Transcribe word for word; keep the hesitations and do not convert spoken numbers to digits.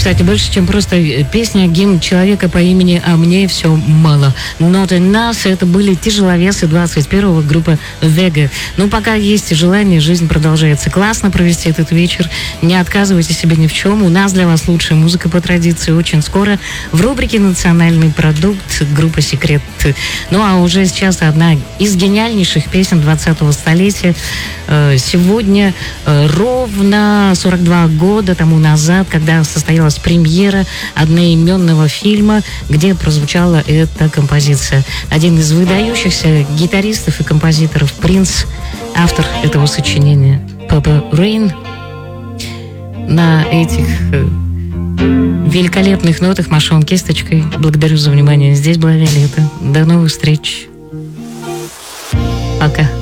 кстати, больше, чем просто песня, гимн человека по имени «А мне все мало». Not Enough. Это были тяжеловесы двадцать первого, группа Vega. Ну, пока есть желание, жизнь продолжается. Классно провести этот вечер. Не отказывайте себе ни в чем. У нас для вас лучшая музыка по традиции. Очень скоро в рубрике «Национальный продукт» группа «Секрет». Ну, а уже сейчас одна из гениальнейших песен двадцатого столетия. Сегодня ровно сорок два года тому назад, когда состоялась премьера одноименного фильма, где прозвучала эта композиция. Один из выдающихся гитаристов и композиторов Принц, автор этого сочинения, Purple Rain. На этих великолепных нотах машу вам кисточкой. Благодарю за внимание. Здесь была Виолетта. До новых встреч. Пока.